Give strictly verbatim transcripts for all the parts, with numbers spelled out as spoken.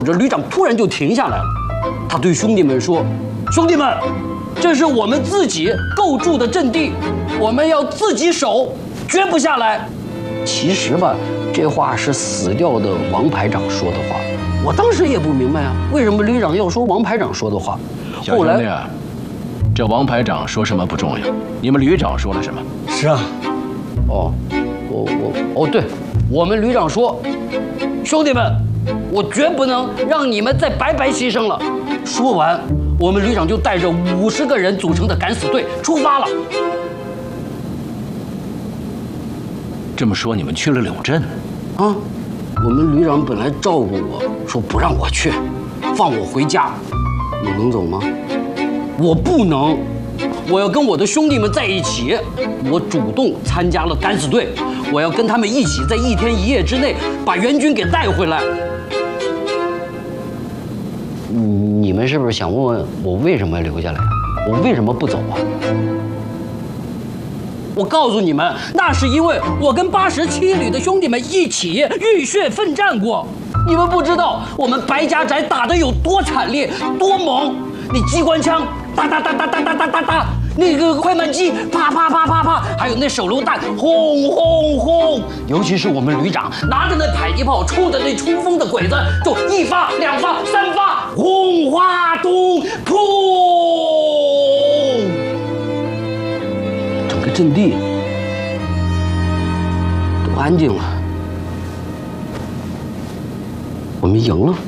这旅长突然就停下来了，他对兄弟们说：“兄弟们，这是我们自己构筑的阵地，我们要自己守，绝不下来。”其实吧，这话是死掉的王排长说的话，我当时也不明白啊，为什么旅长要说王排长说的话？ 小兄弟啊，这王排长说什么不重要，你们旅长说了什么？ 是啊， 哦，我我哦，对，我们旅长说，兄弟们，我绝不能让你们再白白牺牲了。说完，我们旅长就带着五十个人组成的敢死队出发了。 这么说，你们去了柳镇？ 啊，我们旅长本来照顾我，说不让我去，放我回家。我能走吗？我不能，我要跟我的兄弟们在一起。我主动参加了敢死队，我要跟他们一起在一天一夜之内把援军给带回来。你们是不是想问问我为什么留下来？我为什么不走啊？我告诉你们，那是因为我跟八十七旅的兄弟们一起浴血奋战过。你们不知道我们白家宅打得有多惨烈、多猛。那机关枪哒哒哒哒哒哒哒哒哒，那个快慢机啪啪啪啪啪，还有那手榴弹轰轰轰。尤其是我们旅长拿着那迫击炮冲着那冲锋的鬼子，就一发、两发、三发，轰哗咚砰。阵地都安静了，我们赢了。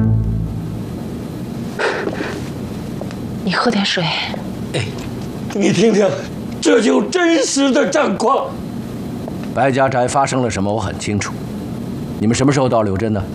你喝点水。 哎，你听听，这就真实的战况。 白家宅发生了什么，我很清楚。你们什么时候到柳镇的？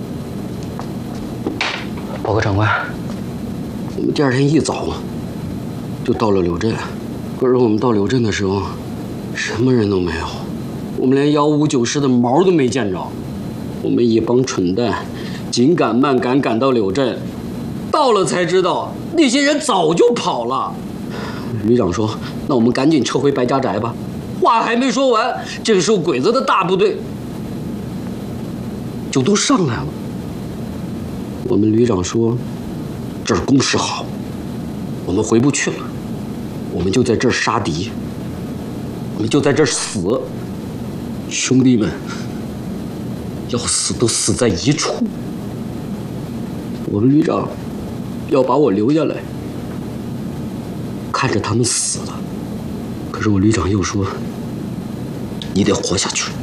报告长官，我们第二天一早就到了柳镇。可是我们到柳镇的时候，什么人都没有，我们连幺五九师的毛都没见着。我们一帮蠢蛋，紧赶慢赶赶到柳镇，到了才知道那些人早就跑了。旅长说：“那我们赶紧撤回白家宅吧。”话还没说完，这个时候鬼子的大部队就都上来了。我们旅长说：“这儿工事好，我们回不去了。”我们就在这儿杀敌，我们就在这儿死，兄弟们要死都死在一处。我们旅长要把我留下来，看着他们死了。可是我旅长又说：“你得活下去，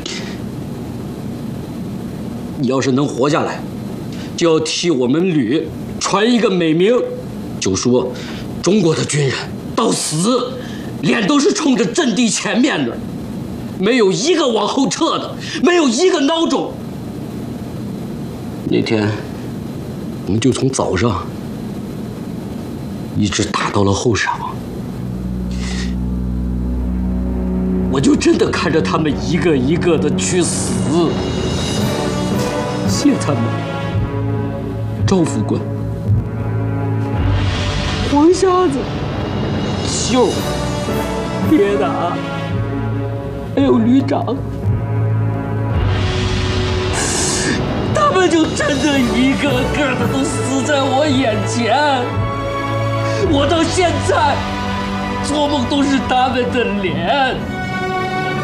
你要是能活下来，就要替我们旅传一个美名，就说中国的军人。”到死，脸都是冲着阵地前面的，没有一个往后撤的，没有一个孬种。那天，我们就从早上一直打到了后晌，我就真的看着他们一个一个的去死。谢参谋、赵副官、黄瞎子。秀、铁打，还有旅长，他们就真的一个个的都死在我眼前。我到现在做梦都是他们的脸。